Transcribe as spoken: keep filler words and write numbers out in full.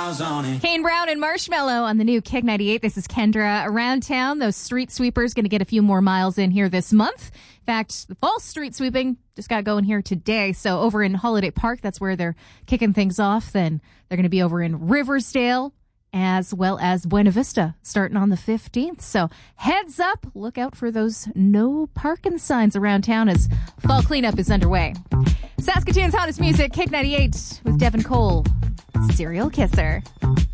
miles on it. Kane Brown and Marshmello on the new Kick ninety-eight. This is Kendra. Around town, those street sweepers going to get a few more miles in here this month. In fact, the fall street sweeping just got going here today. So over in Holiday Park, that's where they're kicking things off. Then they're going to be over in Riversdale as well as Buena Vista starting on the fifteenth. So heads up, look out for those no parking signs around town as fall cleanup is underway. Saskatoon's hottest music, Kick ninety-eight with Devin Cole, Serial Kisser.